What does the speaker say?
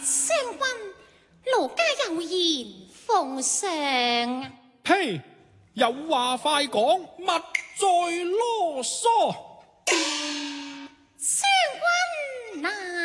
相君，奴家有言奉上。 呸！有話快講，勿再囉嗦。